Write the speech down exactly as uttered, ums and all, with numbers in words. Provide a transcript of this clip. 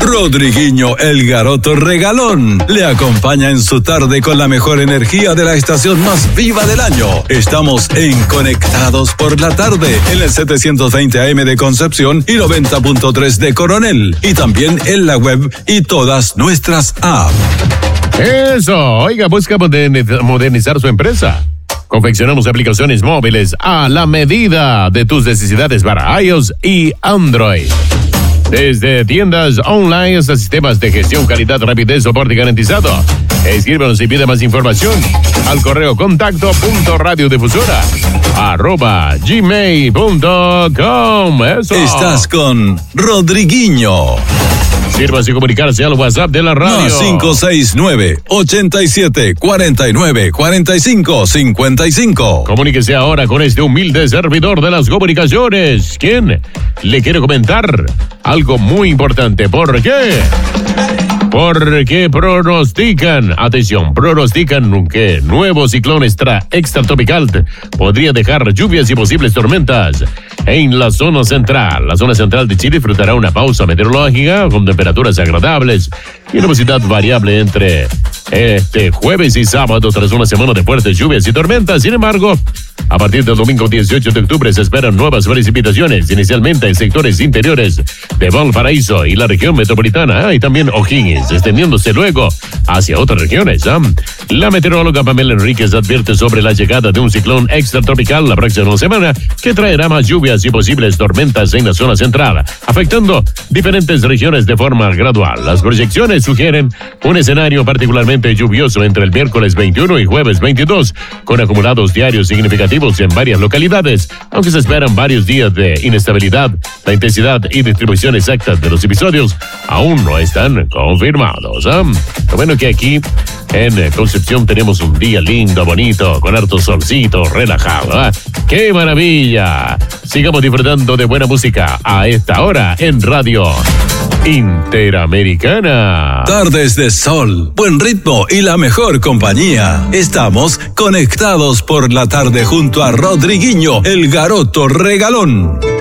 Rodriguinho el Garoto Regalón le acompaña en su tarde con la mejor energía de la estación más viva del año. Estamos en Conectados por la Tarde en el setecientos veinte A M de Concepción y noventa punto tres de Coronel, y también en la web y todas nuestras apps. Eso, oiga, busca modernizar su empresa. Confeccionamos aplicaciones móviles a la medida de tus necesidades para iOS y Android. Desde tiendas online hasta sistemas de gestión, calidad, rapidez, soporte garantizado. Escríbanos y pide más información al correo contacto punto radiodifusora arroba gmail punto com. Eso. Estás con Rodriguinho. Sírvase comunicarse al WhatsApp de la radio. Más cinco seis nueve, ochenta y siete, cuarenta y nueve, cuarenta y cinco, cincuenta y cinco. Comuníquese ahora con este humilde servidor de las comunicaciones. ¿Quién le quiere comentar algo muy importante? ¿Por qué? Porque pronostican, atención, pronostican que nuevo ciclón extra, extratropical podría dejar lluvias y posibles tormentas en la zona central. La zona central de Chile disfrutará una pausa meteorológica con temperaturas agradables y nubosidad variable entre este jueves y sábado tras una semana de fuertes lluvias y tormentas. Sin embargo, a partir del domingo dieciocho de octubre se esperan nuevas precipitaciones, inicialmente en sectores interiores de Valparaíso y la región metropolitana, ah, y también O'Higgins, extendiéndose luego hacia otras regiones. ¿ah? La meteoróloga Pamela Enríquez advierte sobre la llegada de un ciclón extratropical la próxima semana que traerá más lluvias y posibles tormentas en la zona central, afectando diferentes regiones de forma gradual. Las proyecciones sugieren un escenario particularmente lluvioso entre el miércoles veintiuno y jueves veintidós, con acumulados diarios significativos en varias localidades, aunque se esperan varios días de inestabilidad. La intensidad y distribución exacta de los episodios aún no están confirmados. ¿eh? Lo bueno que aquí en Concepción tenemos un día lindo, bonito, con harto solcito, relajado. ¿eh? ¡Qué maravilla! Sigamos disfrutando de buena música a esta hora en Radio Interamericana. Tardes de sol, buen ritmo y la mejor compañía. Estamos conectados por la tarde junto a Rodriguinho el Garoto Regalón.